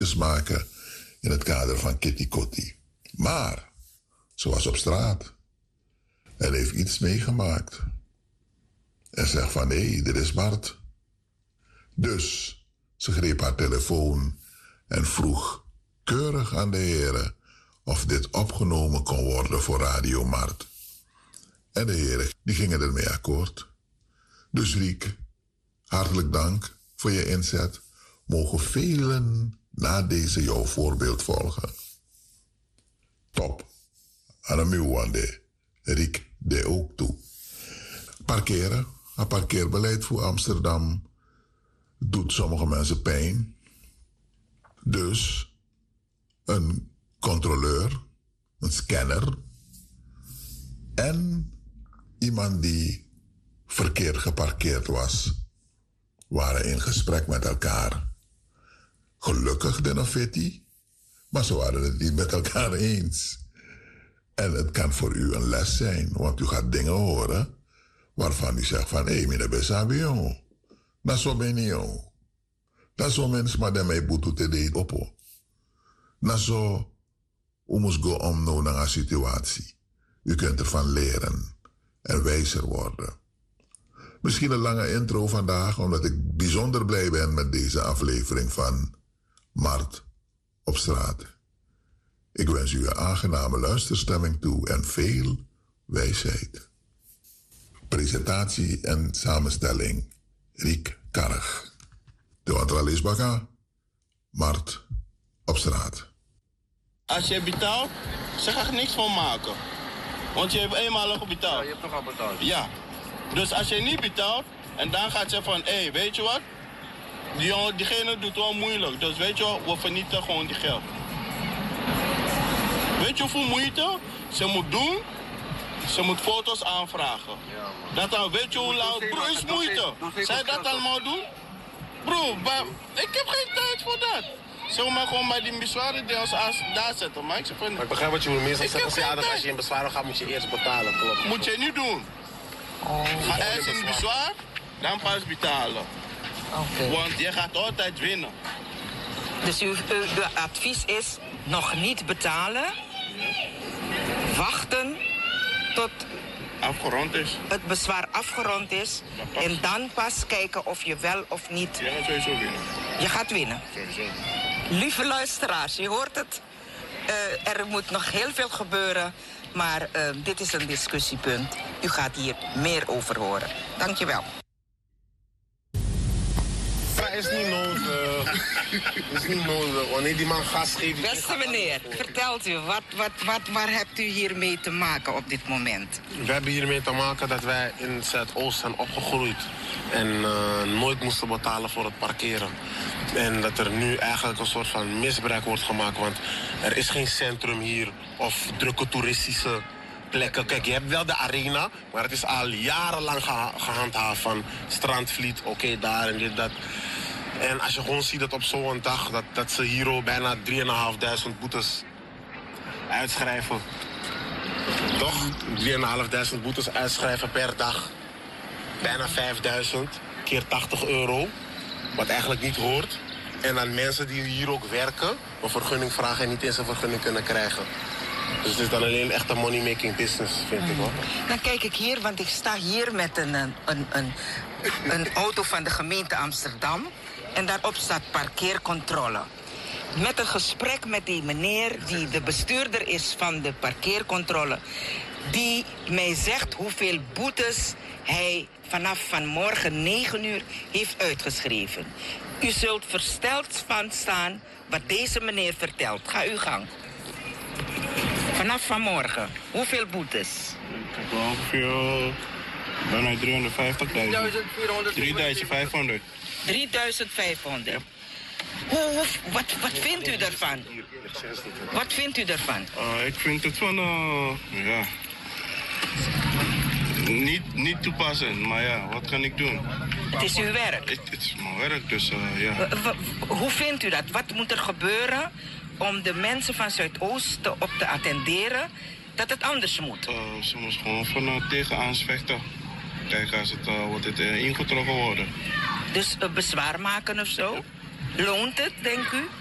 maken in het kader van Kitty Kotti. Maar ze was op straat en heeft iets meegemaakt. En zegt van, hé, dit is Bart. Dus ze greep haar telefoon en vroeg keurig aan de heren of dit opgenomen kon worden voor Radio Mart. En de heren die gingen ermee akkoord. Dus Riek, hartelijk dank voor je inzet. Mogen velen na deze jouw voorbeeld volgen. Top. Anamiwande. Riek de ook toe. Parkeren. Een parkeerbeleid voor Amsterdam doet sommige mensen pijn. Dus een controleur, een scanner en iemand die verkeerd geparkeerd was, waren in gesprek met elkaar. Gelukkig de Novetti, maar ze waren het niet met elkaar eens. En het kan voor u een les zijn, want u gaat dingen horen waarvan u zegt van, hé, meneer Besabio, dat is zo ben je. Dat is zo mensen maar dat mij boete te deed op. Dat is zo, u moet go om nou naar een situatie. U kunt ervan leren en wijzer worden. Misschien een lange intro vandaag, omdat ik bijzonder blij ben met deze aflevering van Mart op straat. Ik wens u een aangename luisterstemming toe en veel wijsheid. Presentatie en samenstelling Riek Karg. De Antralis Baka, Mart op straat. Als je betaalt, ze gaan er niks van maken. Want je hebt eenmalig betaald. Ja, je hebt toch al betaald? Ja. Dus als je niet betaalt, en dan gaat ze van, hé, weet je wat? Die jongen, diegene doet wel moeilijk. Dus weet je wat, we vernietigen gewoon die geld. Weet je hoeveel moeite ze moet doen? Ze moet foto's aanvragen. Ja, man. Dat dan, weet je hoe lang? Bro, is moeite. Zij dat allemaal doen? Bro, maar ik heb geen tijd voor dat. Zullen we maar gewoon bij die bezwaren deels daar zetten, maar ik zeg van... Maar ik begrijp wat je moet meestal Ik zeggen. heb geen Dat als tijd. je in bezwaar gaat, moet je eerst betalen. Klopt. Moet je niet doen. Ga eerst in bezwaar, dan pas betalen. Oké. Want je gaat altijd winnen. Dus uw advies is nog niet betalen, wachten tot Afgerond is. het bezwaar afgerond is en dan pas kijken of je wel of niet. Je gaat sowieso winnen. Je gaat winnen. Sowieso. Lieve luisteraars, je hoort het. Er moet nog heel veel gebeuren, maar dit is een discussiepunt. U gaat hier meer over horen. Dankjewel. Dat is niet nodig. Dat is niet nodig. Wanneer die man gas geeft... Beste meneer, vertelt u, waar hebt u hiermee te maken op dit moment? We hebben hiermee te maken dat wij in Zuidoost zijn opgegroeid. En nooit moesten betalen voor het parkeren. En dat er nu eigenlijk een soort van misbruik wordt gemaakt. Want er is geen centrum hier of drukke toeristische plekken. Kijk, je hebt wel de arena, maar het is al jarenlang gehandhaafd van Strandvliet, oké, daar en dit, dat. En als je gewoon ziet dat op zo'n dag, dat ze hier al bijna 3.500 boetes uitschrijven. Toch? 3.500 boetes uitschrijven per dag. Bijna 5.000 keer €80. Wat eigenlijk niet hoort. En dan mensen die hier ook werken, een vergunning vragen en niet eens een vergunning kunnen krijgen. Dus het is dan alleen echt een money-making business, vind ik wel. Dan kijk ik hier, want ik sta hier met een auto van de gemeente Amsterdam. En daarop staat parkeercontrole. Met een gesprek met die meneer die de bestuurder is van de parkeercontrole. Die mij zegt hoeveel boetes hij vanaf vanmorgen 9 uur heeft uitgeschreven. U zult versteld van staan wat deze meneer vertelt. Ga uw gang. Vanaf vanmorgen, hoeveel boetes? Ik heb wel ongeveer bijna 350.000. 3.500. 3.500. Wat vindt u daarvan? Wat vindt u daarvan? Ik vind het van, ja... Niet toepassend, maar ja, wat kan ik doen? Het is uw werk. Het is mijn werk, dus ja. Hoe vindt u dat? Wat moet er gebeuren om de mensen van Zuidoost op te attenderen dat het anders moet? Ze moest gewoon van tegenaan vechten. Kijken als het wordt ingetrokken worden. Dus bezwaar maken of zo? Loont het, denk u?